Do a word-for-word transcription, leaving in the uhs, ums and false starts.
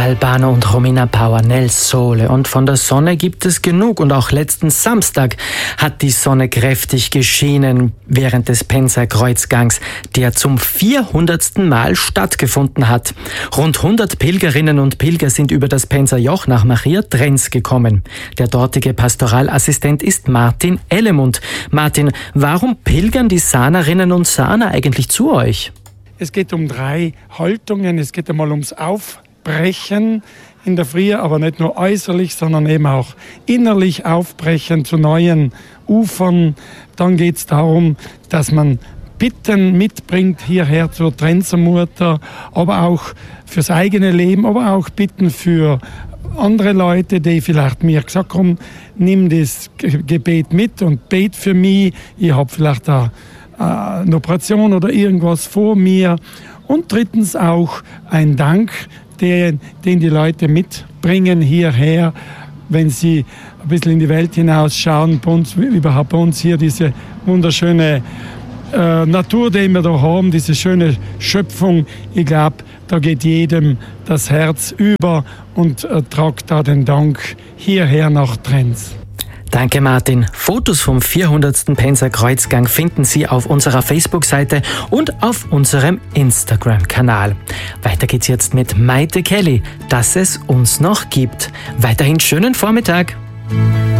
Albano und Romina Power, Nel Sole. Und von der Sonne gibt es genug. Und auch letzten Samstag hat die Sonne kräftig geschienen während des Pensa-Kreuzgangs, der zum vierhundertsten Mal stattgefunden hat. Rund hundert Pilgerinnen und Pilger sind über das Pensa-Joch nach Maria Trenz gekommen. Der dortige Pastoralassistent ist Martin Ellemund. Martin, warum pilgern die Sahnerinnen und Sahner eigentlich zu euch? Es geht um drei Haltungen. Es geht einmal ums Aufbrechen in der Früh, aber nicht nur äußerlich, sondern eben auch innerlich aufbrechen zu neuen Ufern. Dann geht es darum, dass man Bitten mitbringt hierher zur Trenzer Mutter, aber auch fürs eigene Leben, aber auch Bitten für andere Leute, die vielleicht mir gesagt haben, nimm das Gebet mit und bet für mich. Ich habe vielleicht eine, eine Operation oder irgendwas vor mir. Und drittens auch ein Dank, den, den die Leute mitbringen hierher, wenn sie ein bisschen in die Welt hinausschauen. Bei uns, überhaupt bei uns hier diese wunderschöne äh, Natur, die wir da haben, diese schöne Schöpfung. Ich glaube, da geht jedem das Herz über und äh, tragt da den Dank hierher nach Trenz. Danke, Martin. Fotos vom vierhundertsten Pensa-Kreuzgang finden Sie auf unserer Facebook-Seite und auf unserem Instagram-Kanal. Weiter geht's jetzt mit Maite Kelly, dass es uns noch gibt. Weiterhin schönen Vormittag.